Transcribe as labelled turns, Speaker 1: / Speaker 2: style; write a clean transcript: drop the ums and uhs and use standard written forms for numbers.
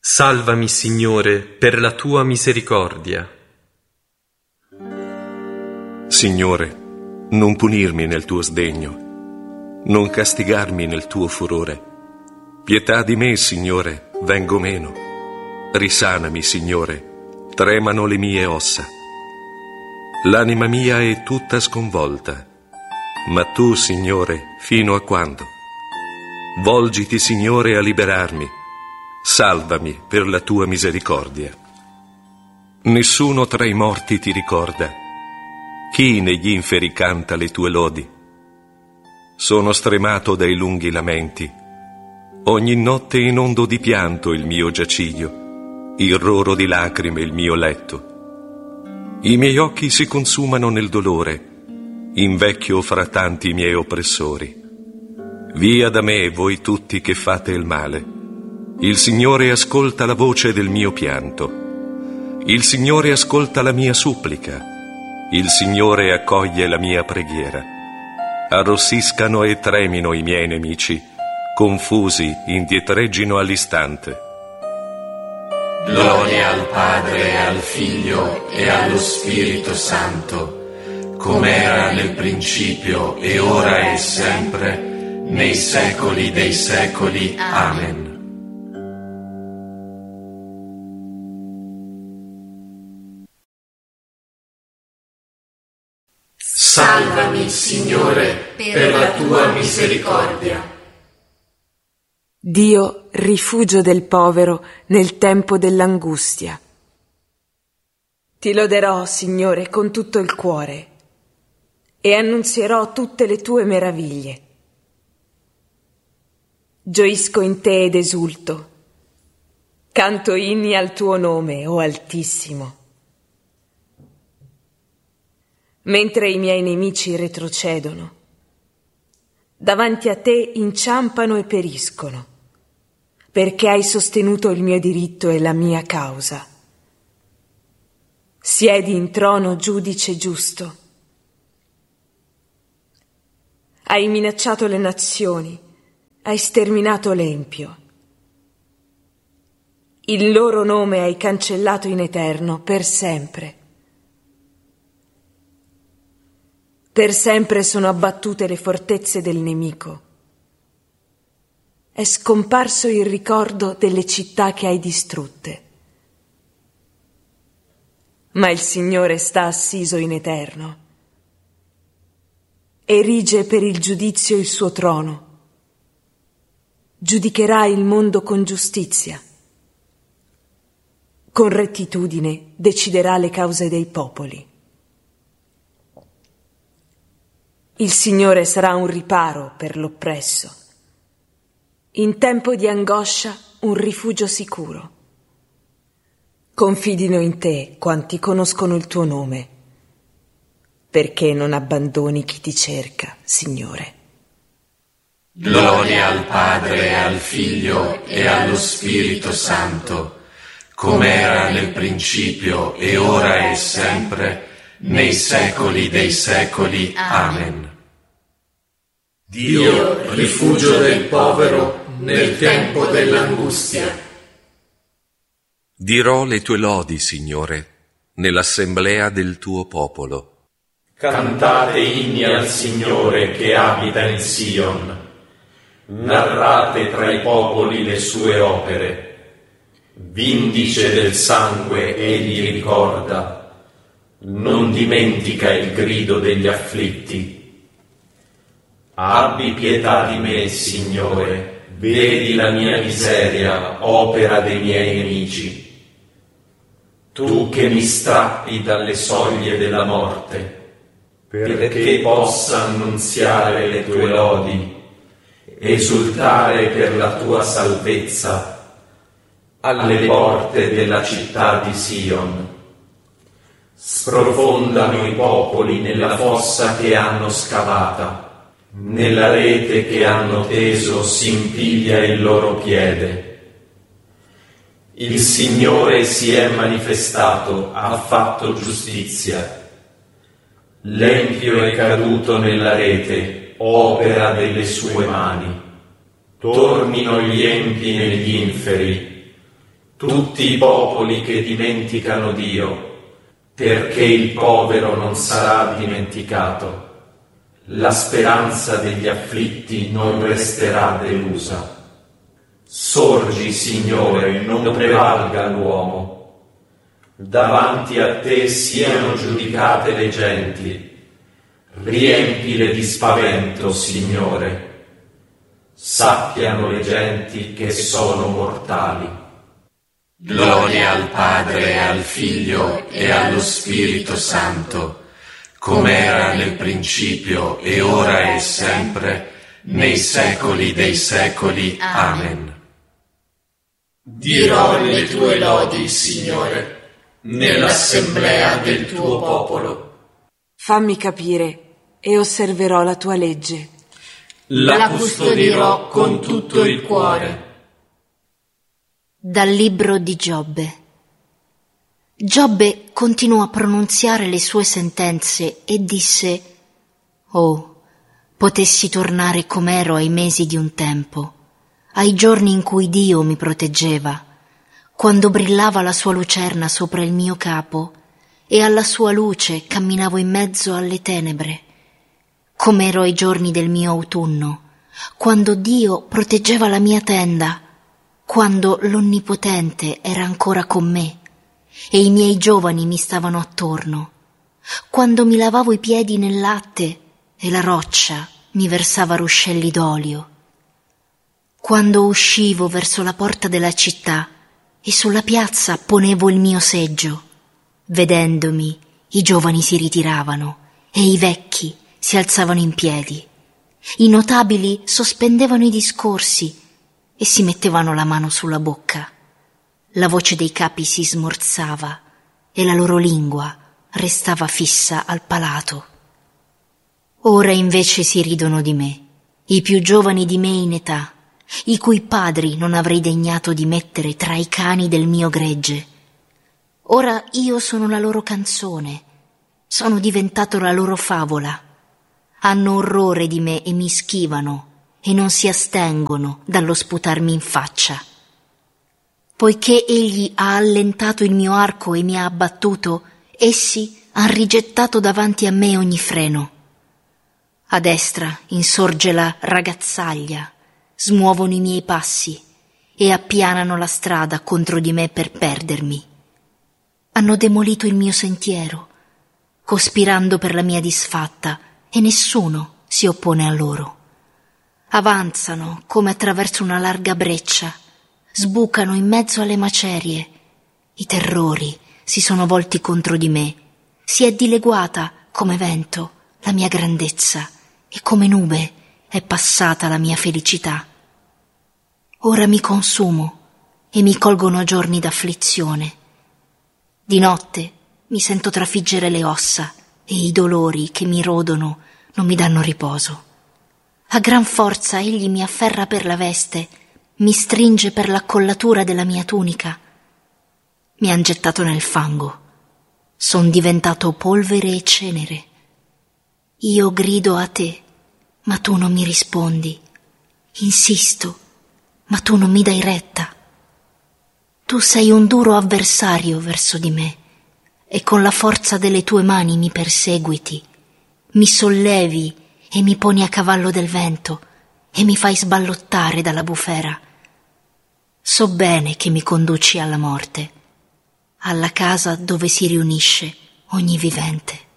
Speaker 1: Salvami, Signore, per la tua misericordia.
Speaker 2: Signore, non punirmi nel tuo sdegno, non castigarmi nel tuo furore. Pietà di me, Signore, vengo meno. Risanami, Signore, tremano le mie ossa. L'anima mia è tutta sconvolta, ma tu, Signore, fino a quando? Volgiti, Signore, a liberarmi. Salvami per la tua misericordia. Nessuno tra i morti ti ricorda. Chi negli inferi canta le tue lodi? Sono stremato dai lunghi lamenti. Ogni notte inondo di pianto il mio giaciglio, irroro di lacrime il mio letto. I miei occhi si consumano nel dolore, invecchio fra tanti miei oppressori. Via da me, voi tutti che fate il male. Il Signore ascolta la voce del mio pianto. Il Signore ascolta la mia supplica. Il Signore accoglie la mia preghiera. Arrossiscano e tremino i miei nemici, confusi indietreggino all'istante.
Speaker 3: Gloria al Padre, al Figlio e allo Spirito Santo, come era nel principio e ora e sempre, nei secoli dei secoli. Amen. Salvami, Signore, per la tua misericordia.
Speaker 4: Dio, rifugio del povero nel tempo dell'angustia. Ti loderò, Signore, con tutto il cuore e annunzierò tutte le tue meraviglie. Gioisco in te ed esulto. Canto inni al tuo nome, o Altissimo. Mentre i miei nemici retrocedono, davanti a te inciampano e periscono, perché hai sostenuto il mio diritto e la mia causa. Siedi in trono, giudice giusto. Hai minacciato le nazioni, hai sterminato l'empio. Il loro nome hai cancellato in eterno per sempre. Per sempre sono abbattute le fortezze del nemico. È scomparso il ricordo delle città che hai distrutte. Ma il Signore sta assiso in eterno. Erige per il giudizio il suo trono. Giudicherà il mondo con giustizia. Con rettitudine deciderà le cause dei popoli. Il Signore sarà un riparo per l'oppresso. In tempo di angoscia un rifugio sicuro. Confidino in te quanti conoscono il tuo nome, perché non abbandoni chi ti cerca, Signore.
Speaker 3: Gloria al Padre, al Figlio e allo Spirito Santo, come era nel principio e ora e sempre, nei secoli dei secoli. Amen. Dio, rifugio del povero nel tempo dell'angustia.
Speaker 2: Dirò le tue lodi, Signore, nell'assemblea del tuo popolo.
Speaker 5: Cantate inni al Signore che abita in Sion. Narrate tra i popoli le sue opere. Vindice del sangue egli ricorda. Non dimentica il grido degli afflitti. Abbi pietà di me, Signore, vedi la mia miseria, opera dei miei nemici. Tu che mi strappi dalle soglie della morte, perché possa annunziare le tue lodi, esultare per la tua salvezza, alle porte della città di Sion. Sprofondano i popoli nella fossa che hanno scavata. Nella rete che hanno teso si impiglia il loro piede. Il Signore si è manifestato, ha fatto giustizia. L'empio è caduto nella rete, opera delle sue mani. Tornino gli empi negli inferi. tutti i popoli che dimenticano Dio, perché il povero non sarà dimenticato. La speranza degli afflitti non resterà delusa. Sorgi, Signore, non prevalga l'uomo. Davanti a te siano giudicate le genti. Riempile di spavento, Signore. Sappiano le genti che sono mortali.
Speaker 3: Gloria al Padre, al Figlio e allo Spirito Santo, come era nel principio e ora e sempre, nei secoli dei secoli. Amen. Dirò le tue lodi, Signore, nell'assemblea del tuo popolo.
Speaker 4: Fammi capire e osserverò la tua legge.
Speaker 3: La custodirò con tutto il cuore.
Speaker 6: Dal libro di Giobbe. Giobbe continuò a pronunziare le sue sentenze e disse: «Oh, potessi tornare com'ero ai mesi di un tempo, ai giorni in cui Dio mi proteggeva, quando brillava la sua lucerna sopra il mio capo e alla sua luce camminavo in mezzo alle tenebre, com'ero ai giorni del mio autunno, quando Dio proteggeva la mia tenda, quando l'Onnipotente era ancora con me e i miei giovani mi stavano attorno, quando mi lavavo i piedi nel latte e la roccia mi versava ruscelli d'olio, quando uscivo verso la porta della città e sulla piazza ponevo il mio seggio. Vedendomi, i giovani si ritiravano e i vecchi si alzavano in piedi. I notabili sospendevano i discorsi e si mettevano la mano sulla bocca. La voce dei capi si smorzava e la loro lingua restava fissa al palato. Ora invece si ridono di me, i più giovani di me in età, i cui padri non avrei degnato di mettere tra i cani del mio gregge. Ora io sono la loro canzone, sono diventato la loro favola. Hanno orrore di me e mi schivano e non si astengono dallo sputarmi in faccia. Poiché egli ha allentato il mio arco e mi ha abbattuto, essi han rigettato davanti a me ogni freno. A destra insorge la ragazzaglia, smuovono i miei passi e appianano la strada contro di me per perdermi. Hanno demolito il mio sentiero, cospirando per la mia disfatta, e nessuno si oppone a loro. Avanzano come attraverso una larga breccia, sbucano in mezzo alle macerie. I terrori si sono volti contro di me, si è dileguata come vento la mia grandezza e come nube è passata la mia felicità. Ora mi consumo e mi colgono giorni d'afflizione. Di notte mi sento trafiggere le ossa e i dolori che mi rodono non mi danno riposo. A gran forza egli mi afferra per la veste, mi stringe per l'accollatura della mia tunica. Mi han gettato nel fango. Son diventato polvere e cenere. Io grido a te, ma tu non mi rispondi. Insisto, ma tu non mi dai retta. Tu sei un duro avversario verso di me e con la forza delle tue mani mi perseguiti. Mi sollevi e mi poni a cavallo del vento e mi fai sballottare dalla bufera. So bene che mi conduci alla morte, alla casa dove si riunisce ogni vivente.